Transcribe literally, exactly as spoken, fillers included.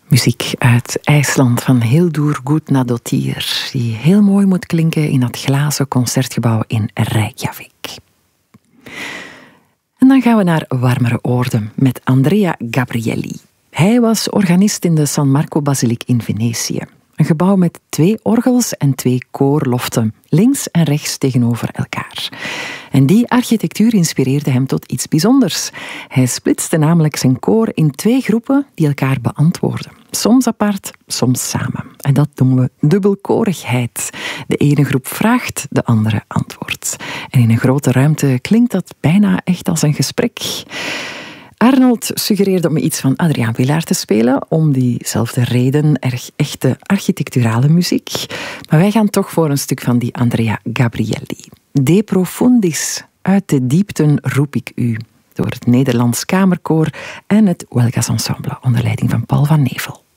Muziek uit IJsland van Hildur Gudnadottir, die heel mooi moet klinken in dat glazen concertgebouw in Reykjavik. En dan gaan we naar warmere oorden met Andrea Gabrielli. Hij was organist in de San Marco Basiliek in Venetië. Een gebouw met twee orgels en twee koorloften, links en rechts tegenover elkaar. En die architectuur inspireerde hem tot iets bijzonders. Hij splitste namelijk zijn koor in twee groepen die elkaar beantwoorden. Soms apart, soms samen. En dat noemen we dubbelkorigheid. De ene groep vraagt, de andere antwoordt. En in een grote ruimte klinkt dat bijna echt als een gesprek. Arnold suggereerde om iets van Adriaan Wilaert te spelen, om diezelfde reden, erg echte architecturale muziek. Maar wij gaan toch voor een stuk van die Andrea Gabrielli. De profundis, uit de diepten roep ik u, door het Nederlands Kamerkoor en het Huelgas Ensemble onder leiding van Paul van Nevel.